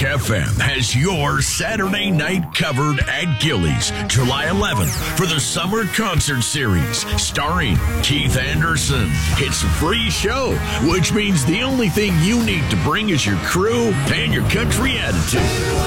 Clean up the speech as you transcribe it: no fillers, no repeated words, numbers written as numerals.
FM has your Saturday night covered at Gilley's, July 11th for the Summer Concert Series starring Keith Anderson. It's a free show, which means the only thing you need to bring is your crew and your country attitude.